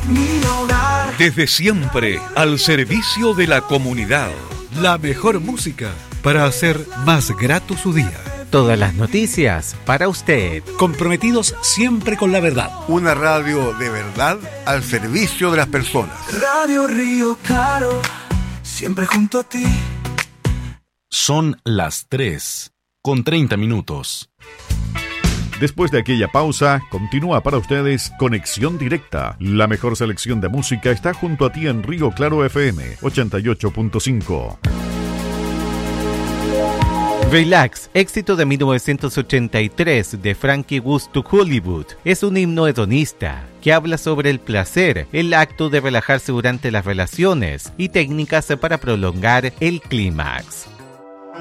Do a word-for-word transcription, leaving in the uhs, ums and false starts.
mi hogar. Desde siempre, al servicio de la comunidad. La mejor música para hacer más grato su día. Todas las noticias para usted. Comprometidos siempre con la verdad. Una radio de verdad al servicio de las personas. Radio Río Claro, siempre junto a ti. Son las tres, con treinta minutos. Después de aquella pausa, continúa para ustedes Conexión Directa. La mejor selección de música está junto a ti en Río Claro F M ochenta y ocho punto cinco. Relax, éxito de mil novecientos ochenta y tres de Frankie Goes to Hollywood, es un himno hedonista que habla sobre el placer, el acto de relajarse durante las relaciones y técnicas para prolongar el clímax.